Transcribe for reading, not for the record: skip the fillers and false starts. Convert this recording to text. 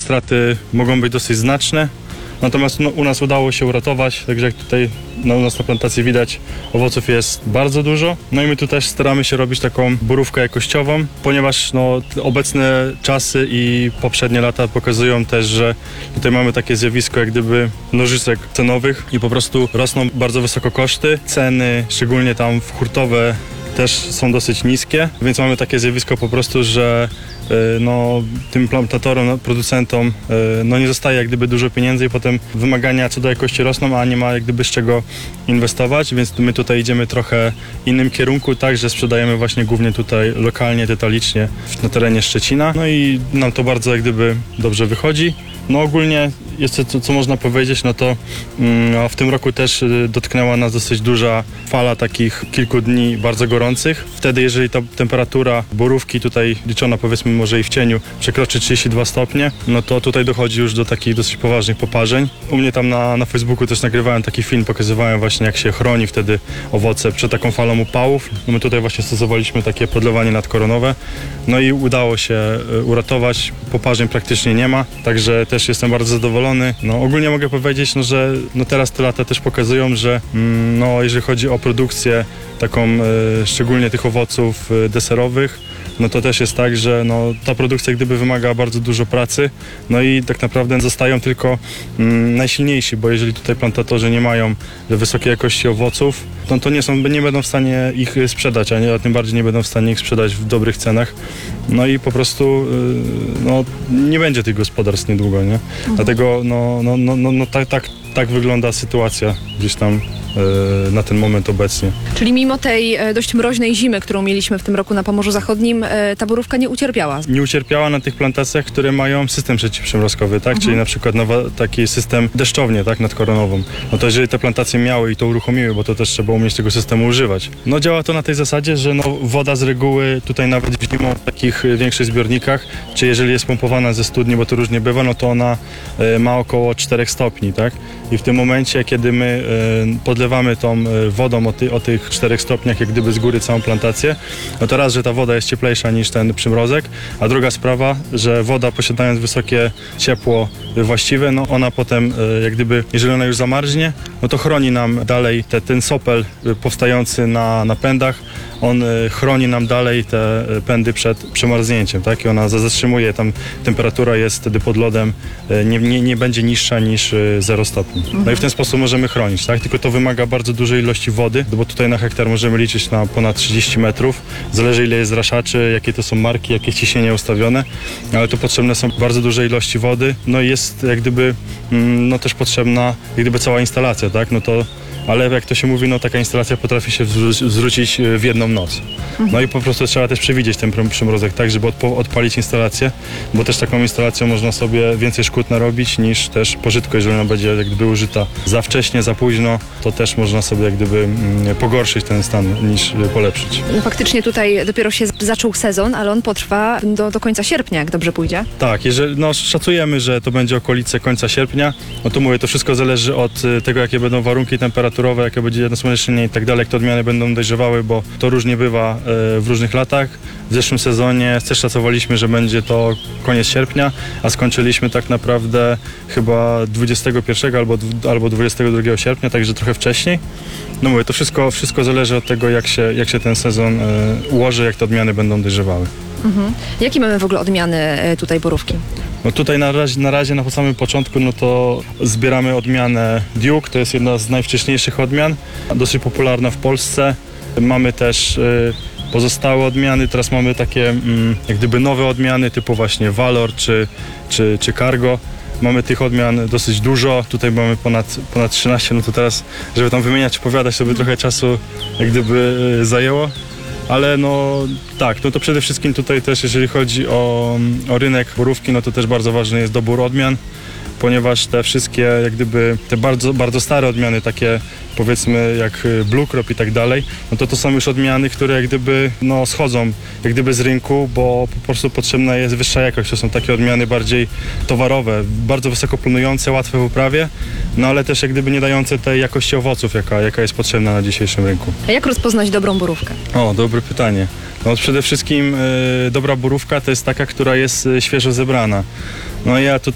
straty mogą być dosyć znaczne. Natomiast u nas udało się uratować, także jak tutaj u nas na plantacji widać, owoców jest bardzo dużo. No i my tu też staramy się robić taką borówkę jakościową, ponieważ obecne czasy i poprzednie lata pokazują też, że tutaj mamy takie zjawisko jak gdyby nożyczek cenowych i po prostu rosną bardzo wysoko koszty. Ceny, szczególnie tam hurtowe, też są dosyć niskie, więc mamy takie zjawisko po prostu, że tym plantatorom, producentom nie zostaje jak gdyby dużo pieniędzy i potem wymagania co do jakości rosną, a nie ma jak gdyby z czego inwestować, więc my tutaj idziemy trochę innym kierunku, tak, że sprzedajemy właśnie głównie tutaj lokalnie, detalicznie na terenie Szczecina. No i nam to bardzo jak gdyby dobrze wychodzi. No ogólnie jeszcze co można powiedzieć, no to w tym roku też dotknęła nas dosyć duża fala takich kilku dni bardzo gorących. Wtedy jeżeli ta temperatura borówki tutaj liczona powiedzmy może i w cieniu przekroczy 32 stopnie, no to tutaj dochodzi już do takich dosyć poważnych poparzeń. U mnie tam na Facebooku też nagrywałem taki film, pokazywałem właśnie jak się chroni wtedy owoce przed taką falą upałów. No my tutaj właśnie stosowaliśmy takie podlewanie nadkoronowe, no i udało się uratować, poparzeń praktycznie nie ma, także też jestem bardzo zadowolony. No ogólnie mogę powiedzieć, że teraz te lata też pokazują, że jeżeli chodzi o produkcję taką szczególnie tych owoców deserowych, no to też jest tak, że ta produkcja gdyby wymaga bardzo dużo pracy, no i tak naprawdę zostają tylko najsilniejsi, bo jeżeli tutaj plantatorzy nie mają wysokiej jakości owoców, to nie będą w stanie ich sprzedać, a tym bardziej nie będą w stanie ich sprzedać w dobrych cenach. No i po prostu nie będzie tych gospodarstw niedługo, nie? Dlatego tak wygląda sytuacja gdzieś tam na ten moment obecnie. Czyli mimo tej dość mroźnej zimy, którą mieliśmy w tym roku na Pomorzu Zachodnim, ta borówka nie ucierpiała? Nie ucierpiała na tych plantacjach, które mają system przeciwprzymrozkowy, tak? Czyli na przykład taki system deszczownie, tak? Nadkoronową. No to jeżeli te plantacje miały i to uruchomiły, bo to też trzeba umieć tego systemu używać. No działa to na tej zasadzie, że woda z reguły tutaj nawet zimą w takich większych zbiornikach, czy jeżeli jest pompowana ze studni, bo to różnie bywa, no to ona ma około 4 stopni, tak? I w tym momencie, kiedy my podlewamy tą wodą o tych 4 stopniach, jak gdyby z góry całą plantację, no to raz, że ta woda jest cieplejsza niż ten przymrozek, a druga sprawa, że woda posiadając wysokie ciepło właściwe, no ona potem jak gdyby, jeżeli ona już zamarznie, no to chroni nam dalej ten sopel powstający na pędach, on chroni nam dalej te pędy przed przemarznięciem, tak? I ona zatrzymuje, tam temperatura jest wtedy pod lodem, nie będzie niższa niż 0 stopni. No i w ten sposób możemy chronić, tak? Tylko to wymaga bardzo dużej ilości wody, bo tutaj na hektar możemy liczyć na ponad 30 metrów. Zależy ile jest raszaczy, jakie to są marki, jakie ciśnienie ustawione, ale tu potrzebne są bardzo duże ilości wody. No i jest jak gdyby też potrzebna jak gdyby cała instalacja, tak? Ale jak to się mówi, taka instalacja potrafi się zwrócić w jedną noc. No i po prostu trzeba też przewidzieć ten przymrozek, tak, żeby odpalić instalację, bo też taką instalacją można sobie więcej szkód narobić niż też pożytku, jeżeli ona będzie jak gdyby użyta za wcześnie, za późno, to też można sobie jak gdyby pogorszyć ten stan niż polepszyć. No faktycznie tutaj dopiero się zaczął sezon, ale on potrwa do końca sierpnia, jak dobrze pójdzie. Tak, szacujemy, że to będzie okolice końca sierpnia. No to mówię, to wszystko zależy od tego, jakie będą warunki temperaturowe, jakie będzie nasłonecznienie i tak dalej, jak te odmiany będą dojrzewały, bo to różnie bywa w różnych latach. W zeszłym sezonie też szacowaliśmy, że będzie to koniec sierpnia, a skończyliśmy tak naprawdę chyba 21 albo 22 sierpnia, także trochę wcześniej. No mówię, to wszystko zależy od tego, jak się ten sezon ułoży, jak te odmiany będą dojrzewały. Jakie mamy w ogóle odmiany tutaj borówki? No tutaj na razie na samym początku to zbieramy odmianę Duke, to jest jedna z najwcześniejszych odmian, dosyć popularna w Polsce. Mamy też pozostałe odmiany, teraz mamy takie jak gdyby nowe odmiany typu właśnie Valor czy Cargo. Mamy tych odmian dosyć dużo, tutaj mamy ponad 13, no to teraz, żeby tam wymieniać, opowiadać, to by trochę czasu jak gdyby zajęło. Ale to przede wszystkim tutaj też, jeżeli chodzi o rynek borówki, no to też bardzo ważny jest dobór odmian, ponieważ te wszystkie jak gdyby te bardzo, bardzo stare odmiany, takie powiedzmy jak Blue Crop i tak dalej, no to są już odmiany, które jak gdyby schodzą jak gdyby z rynku, bo po prostu potrzebna jest wyższa jakość. To są takie odmiany bardziej towarowe, bardzo wysoko planujące, łatwe w uprawie, ale też jak gdyby nie dające tej jakości owoców, jaka jest potrzebna na dzisiejszym rynku. A jak rozpoznać dobrą borówkę? O, dobre pytanie. Przede wszystkim dobra borówka to jest taka, która jest świeżo zebrana. No ja